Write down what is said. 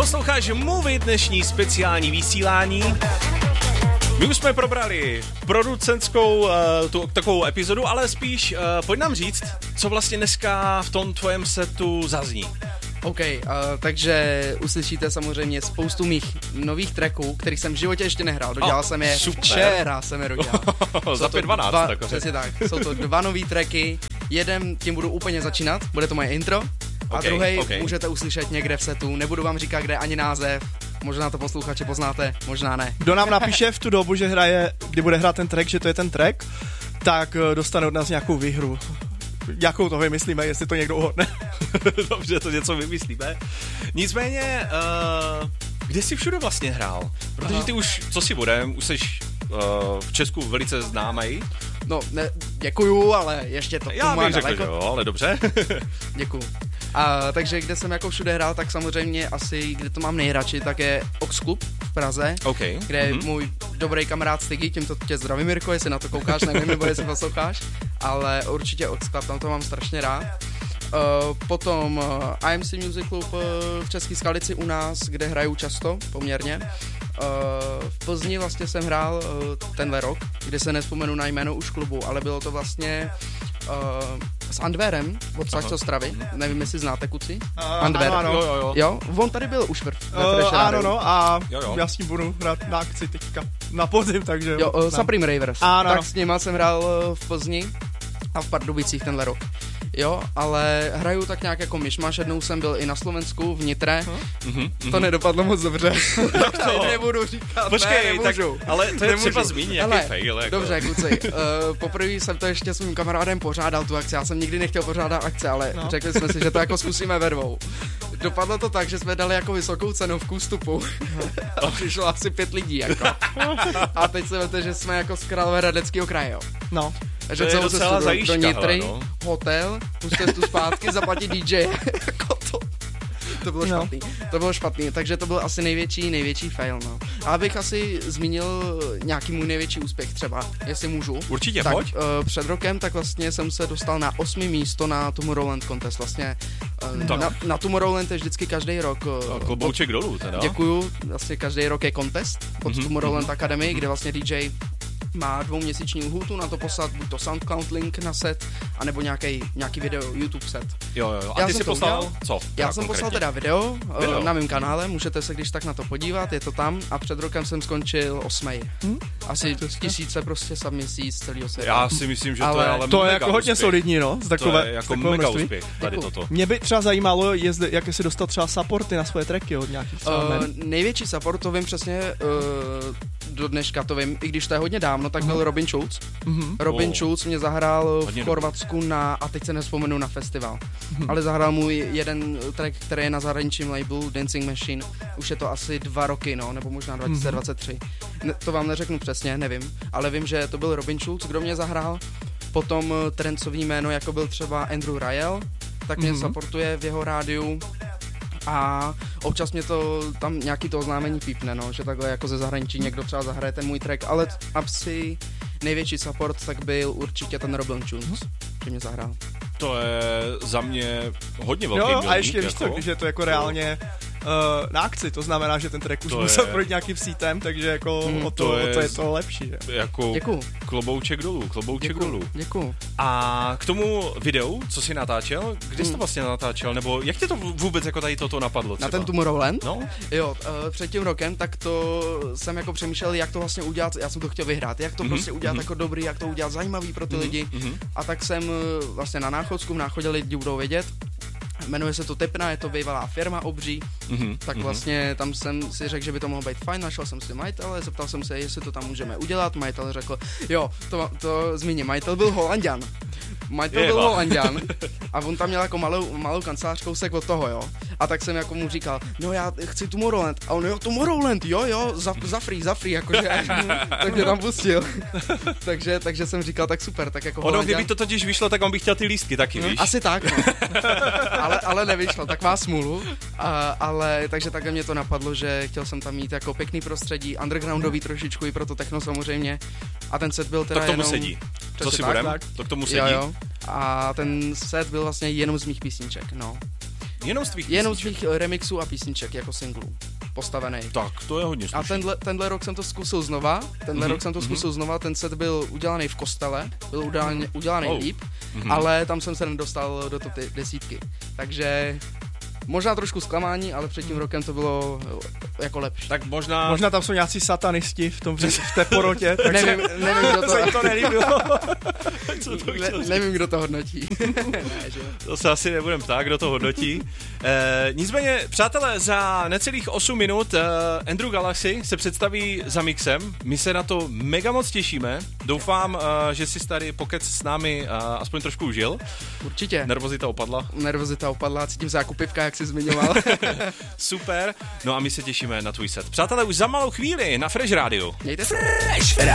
Posloucháš Movie, dnešní speciální vysílání. My už jsme probrali producentskou takovou epizodu, ale spíš pojď nám říct, co vlastně dneska v tom tvojem setu zazní. OK, takže uslyšíte samozřejmě spoustu mých nových tracků, kterých jsem v životě ještě nehrál. Dodělal jsem je super. Včera, jsem je dodělal. Za 5:12. Přesně tak. Jsou to 2 nový tracky. Jeden tím budu úplně začínat, bude to moje intro. A druhý můžete uslyšet někde v setu. Nebudu vám říkat, kde ani název. Možná to posluchače poznáte, možná ne. Kdo nám napíše v tu dobu, že kdy bude hrát ten track, že to je ten track, tak dostane od nás nějakou výhru. Jakou to vymyslíme, jestli to někdo uhodne. Dobře, to něco vymyslíme. Nicméně, kde jsi všude vlastně hrál? Protože ty už, co si budem, už jsi v Česku velice známej. No, ne, děkuju, ale ještě to já bych řekl, daleko. Jo, ale dobře. Děkuju. Takže kde jsem jako všude hrál, tak samozřejmě asi, kde to mám nejradši, tak je Ox Club v Praze, kde je můj dobrý kamarád Stigy, tímto tě zdravím, Mirko, jestli na to koukáš, nevím, nebo jestli posloucháš, ale určitě Ox Club, tam to mám strašně rád. Potom IMC Music Club v České Skalici u nás, kde hraju často, poměrně. V Plzni vlastně jsem hrál tenhle rok, kde se nespomenu na jméno už klubu, ale bylo to vlastně s Andverem od Saxo Stravy. Nevím, jestli znáte, kuci. Andver. Ano. Jo, on tady byl už ano, a já s ním budu hrát na akci teďka na podzim, takže... Jo, Supreme Ravers. Ano. Tak s nima jsem hrál v Plzni a v Pardubicích tenhle rok. Jo, ale hraju tak nějak jako myšmaš, jednou jsem byl i na Slovensku, v Nitre, to nedopadlo moc dobře, nebudu říkat, počkej, ne, tak, ale to je třeba zmínit nějaký fail. Jako. Dobře, kluci, poprvé jsem to ještě s mým kamarádem pořádal tu akci, já jsem nikdy nechtěl pořádat akce, ale řekli jsme si, že to jako zkusíme ve dvou. Dopadlo to tak, že jsme dali jako vysokou cenovku vstupu a přišlo asi 5 lidí, jako. A teď se vete, že jsme jako z Královéhradeckého kraje, jo. No. Takže to je docela zajíčka, do Nitry, hotel, pustit tu zpátky, zaplatit DJ. To bylo špatný. To bylo špatný, takže to byl asi největší fail, no. A abych asi zmínil nějaký můj největší úspěch třeba, jestli můžu. Určitě, tak, pojď. Před rokem tak vlastně jsem se dostal na 8. místo na Tomorrowland Contest. Vlastně na Tomorrowland je vždycky každý rok. Klobouček dolů teda. Děkuju, vlastně každý rok je contest od Tomorrowland Academy, kde vlastně DJ má 2měsíční lhůtu na to poslat buď to SoundCloud link na set, anebo nějaký video YouTube set. Jo. A ty jsi poslal co? Já jsem poslal teda video na mém kanále, můžete se když tak na to podívat, je to tam a před rokem jsem skončil 8. Asi tisíce prostě za měsíc celýho světa. Já si myslím, že to je ale to je jako hodně solidní, no. To je jako mega úspěch tady toto. Mě by třeba zajímalo, jak jsi dostal třeba supporty na svoje tracky od nějakých největší support, to vím přesně, do dneška to vím, i když to je hodně dávno, tak byl Robin Schulz. Robin Schulz mě zahrál v Chorvatsku a teď se nevzpomenu na festival, ale zahrál můj jeden track, který je na zahraničním labelu Dancing Machine. Už je to asi 2 roky, no, nebo možná 2023. To vám neřeknu přesně, nevím, ale vím, že to byl Robin Schulz, kdo mě zahrál. Potom trencový jméno, jako byl třeba Andrew Rayel, tak mě supportuje v jeho rádiu. A občas mě to tam nějaký to oznámení pípne, no, že takhle jako ze zahraničí někdo třeba zahraje ten můj track, ale asi největší support tak byl určitě ten Robin Schulz, že mě zahrál. To je za mě hodně velký milník. A ještě víš co, že to jako reálně na akci, to znamená, že ten track už musel projít nějakým sítem, takže jako to je to lepší. Že? Jako Děkuju. Klobouček dolů. Děkuju. A k tomu videu, co jsi natáčel, kde jsi to vlastně natáčel, nebo jak tě to vůbec jako tady toto napadlo třeba? Na ten Tomorrowland? No. Jo, před tím rokem, tak to jsem jako přemýšlel, jak to vlastně udělat, já jsem to chtěl vyhrát, jak to prostě udělat jako dobrý, jak to udělat zajímavý pro ty lidi. A tak jsem vlastně na Náchodsku, v Náchodě lidi budou vědět, jmenuje se to Tepna, je to bývalá firma obří, tak vlastně tam jsem si řekl, že by to mohlo být fajn, našel jsem si majitele, zeptal jsem se, jestli to tam můžeme udělat, majitel řekl, jo, to zmíním, majitel byl Holanďan. A on tam měl jako malou kancelář kousek od toho, jo. A tak jsem jako mu říkal, no já chci Tomorrowland. A on, jo, Tomorrowland, jo, za free, jakože. Tak mě tam pustil. takže jsem říkal, tak super, tak jako Holanďan. Kdyby to totiž vyšlo, tak on by chtěl ty lístky taky, víš? Asi tak, no. ale nevyšlo, tak má smůlu. Takže takhle mě to napadlo, že chtěl jsem tam mít jako pěkný prostředí, undergroundový trošičku i pro to techno samozřejmě. A ten set byl teda to k tomu jenom... sedí. Co si budem? To k tomu sedí. Jo. A ten set byl vlastně jenom z mých písniček, no. Jenom z tvých Jenom z tvých remixů a písniček jako singlů postavený. Tak, to je hodně slušný. A tenhle rok jsem to zkusil znova. Ten set byl udělaný v kostele, byl udělaný líp, ale tam jsem se nedostal do top 10. Takže možná trošku zklamání, ale před tím rokem to bylo jako lepší. Tak možná tam jsou nějací satanisti v té porotě. Tak nevím, kdo to... se jim to nelíbilo. Nevím, kdo to hodnotí. To se asi nebudem ptát, kdo to hodnotí. Nicméně, přátelé, za necelých 8 minut Andrew Galaxy se představí za mixem. My se na to mega moc těšíme. Doufám, že si tady pokec s námi aspoň trošku užil. Určitě. Nervozita opadla, cítím se jako pivka, jak jsi zmiňoval. Super. No a my se těšíme na tvůj set. Přátelé, už za malou chvíli na Fresh Rádiu. Mějte se. Fresh